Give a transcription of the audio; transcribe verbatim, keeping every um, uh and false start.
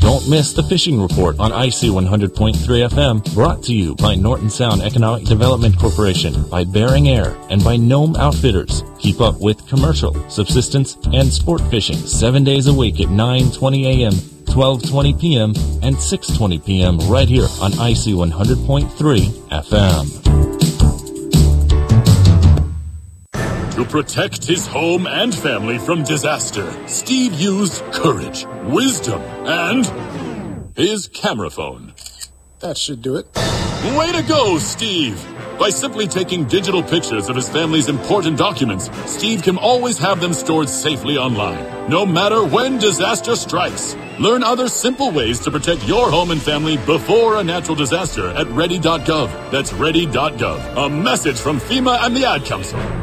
Don't miss the Fishing Report on I C one hundred point three F M, brought to you by Norton Sound Economic Development Corporation, by Bering Air, and by Nome Outfitters. Keep up with commercial, subsistence, and sport fishing seven days a week at nine twenty a m, twelve twenty p m, and six twenty p m right here on I C one hundred point three F M. To protect his home and family from disaster, Steve used courage, wisdom, and his camera phone. That should do it. Way to go, Steve! By simply taking digital pictures of his family's important documents, Steve can always have them stored safely online, no matter when disaster strikes. Learn other simple ways to protect your home and family before a natural disaster at ready dot gov. That's ready dot gov. A message from FEMA and the Ad Council.